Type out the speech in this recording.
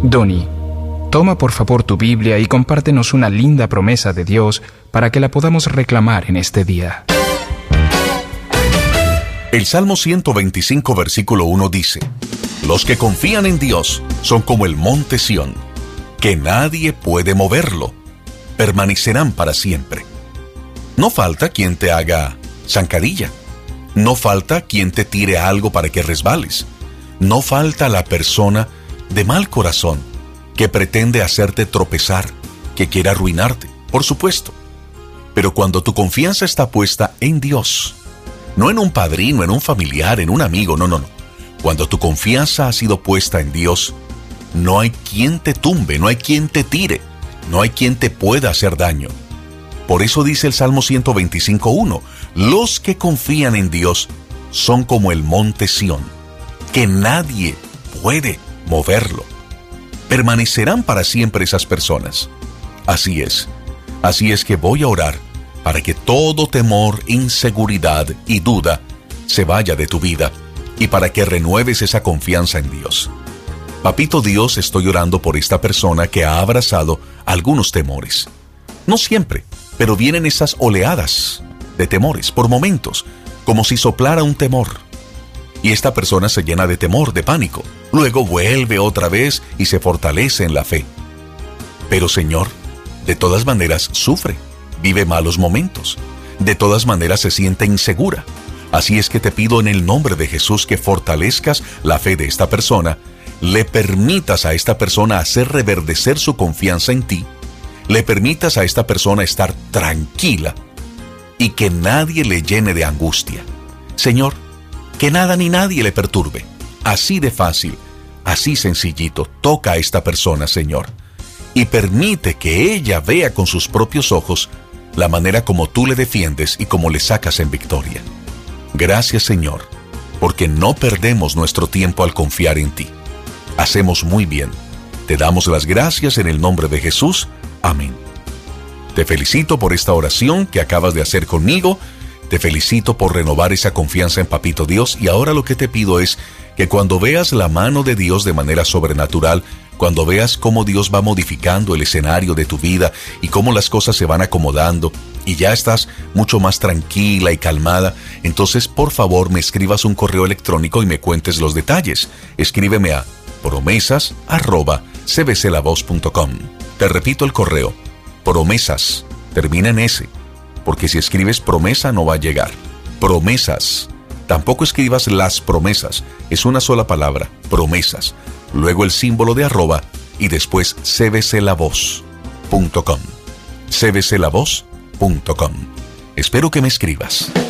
Donnie, toma por favor tu Biblia y compártenos una linda promesa de Dios para que la podamos reclamar en este día. El Salmo 125, versículo 1 dice: Los que confían en Dios son como el monte Sión, que nadie puede moverlo, permanecerán para siempre. No falta quien te haga zancadilla, no falta quien te tire algo para que resbales, no falta la persona de mal corazón que pretende hacerte tropezar, que quiere arruinarte, por supuesto. Pero cuando tu confianza está puesta en Dios, no en un padrino, en un familiar, en un amigo, no. Cuando tu confianza ha sido puesta en Dios, no hay quien te tumbe, no hay quien te tire, no hay quien te pueda hacer daño. Por eso dice el Salmo 125:1, los que confían en Dios son como el monte Sión, que nadie puede moverlo. Permanecerán para siempre esas personas. Así es que voy a orar para que todo temor, inseguridad y duda se vaya de tu vida y para que renueves esa confianza en Dios. Papito Dios, estoy orando por esta persona que ha abrazado algunos temores. No siempre, pero vienen esas oleadas de temores por momentos, como si soplara un temor. Y esta persona se llena de temor, de pánico. Luego vuelve otra vez y se fortalece en la fe. Pero Señor, de todas maneras sufre, vive malos momentos. De todas maneras se siente insegura. Así es que te pido en el nombre de Jesús que fortalezcas la fe de esta persona, le permitas a esta persona hacer reverdecer su confianza en ti, le permitas a esta persona estar tranquila y que nadie le llene de angustia. Señor, que nada ni nadie le perturbe. Así de fácil, así sencillito, toca a esta persona, Señor, y permite que ella vea con sus propios ojos la manera como tú le defiendes y como le sacas en victoria. Gracias, Señor, porque no perdemos nuestro tiempo al confiar en ti. Hacemos muy bien. Te damos las gracias en el nombre de Jesús. Amén. Te felicito por esta oración que acabas de hacer conmigo. Te felicito por renovar esa confianza en Papito Dios. Y ahora lo que te pido es que cuando veas la mano de Dios de manera sobrenatural, cuando veas cómo Dios va modificando el escenario de tu vida y cómo las cosas se van acomodando y ya estás mucho más tranquila y calmada, entonces por favor me escribas un correo electrónico y me cuentes los detalles. Escríbeme a promesas@cbclavoz.com. Te repito el correo, promesas, termina en S, porque si escribes promesa no va a llegar. Promesas. Tampoco escribas las promesas, es una sola palabra, promesas. Luego el símbolo de arroba y después cbclavoz.com. cbclavoz.com. Espero que me escribas.